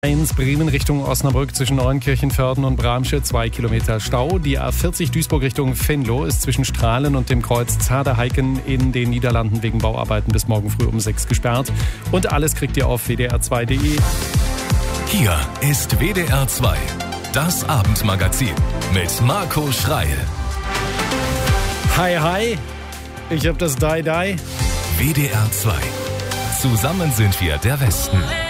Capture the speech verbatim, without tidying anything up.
eins Bremen Richtung Osnabrück zwischen Neunkirchen-Vörden und Bramsche, zwei Kilometer Stau. Die A vierzig Duisburg Richtung Venlo ist zwischen Strahlen und dem Kreuz Zaderheiken in den Niederlanden wegen Bauarbeiten bis morgen früh um sechs gesperrt. Und alles kriegt ihr auf w d r zwei punkt d e. Hier ist W D R zwei, das Abendmagazin mit Marco Schreil. Hi, hi, ich hab das Die-Die. W D R zwei. Zusammen sind wir der Westen.